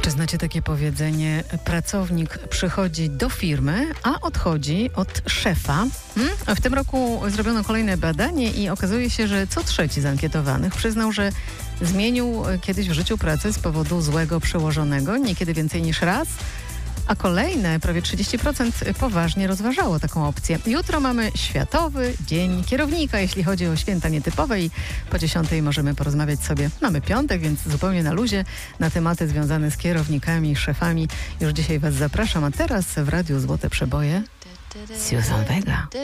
Czy znacie takie powiedzenie? Pracownik przychodzi do firmy, a odchodzi od szefa. W tym roku zrobiono kolejne badanie i okazuje się, że co trzeci z ankietowanych przyznał, że zmienił kiedyś w życiu pracę z powodu złego przełożonego, niekiedy więcej niż raz. A kolejne, prawie 30% poważnie rozważało taką opcję. Jutro mamy Światowy Dzień Kierownika, jeśli chodzi o święta nietypowe i po 10 możemy porozmawiać sobie. Mamy piątek, więc zupełnie na luzie na tematy związane z kierownikami, szefami. Już dzisiaj Was zapraszam, a teraz w Radiu Złote Przeboje Susan Vega.